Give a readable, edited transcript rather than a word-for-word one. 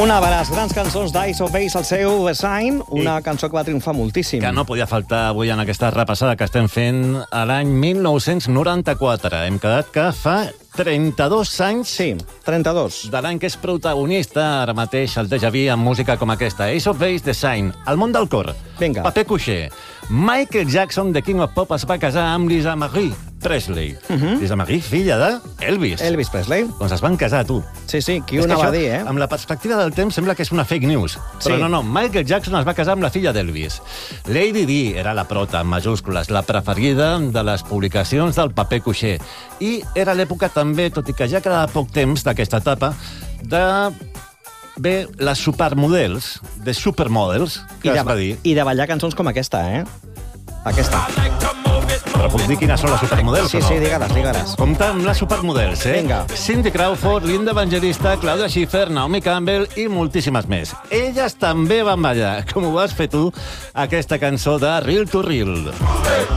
Una de les grans cançons d'Ace of Base, el seu Sign, una cançó que va triomfar moltíssim. Que no podia faltar avui en aquesta repassada que estem fent a l'any 1994. Hem quedat que fa 32 anys... Sí, 32. De l'any que és protagonista ara mateix el Déjà Vu amb música com aquesta. Ace of Base, The Sign, El món del cor. Vinga. Paper cuixer. Michael Jackson, The King of Pop, es va casar amb Lisa Marie Presley. Lisa Marie, filla d'Elvis. Elvis Presley. Doncs es van casar, tu. Sí, sí, qui ho anava a dir, eh? Amb la perspectiva del temps sembla que és una fake news. Però Sí. no, Michael Jackson es va casar amb la filla d'Elvis. Lady Di era la prota, en majúscules, la preferida de les publicacions del paper cuixer. I era l'època també, tot i que ja quedava poc temps d'aquesta etapa, de les supermodels, de supermodels, que es va dir. I de ballar cançons com aquesta, eh? Aquesta. Però puc dir quines són les supermodels, Sí, o no? sí, digue-les. Compte amb les supermodels, eh? Vinga. Cindy Crawford, Linda Evangelista, Claudia Schiffer, Naomi Campbell i moltíssimes més. Elles també van ballar, com ho vas fer tu, aquesta cançó de Real to Real.